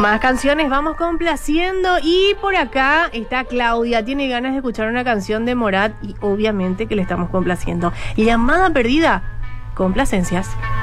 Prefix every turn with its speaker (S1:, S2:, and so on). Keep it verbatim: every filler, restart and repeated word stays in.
S1: Más canciones vamos complaciendo y por acá está Claudia, tiene ganas de escuchar una canción de Morat y obviamente que le estamos complaciendo. Llamada perdida, complacencias.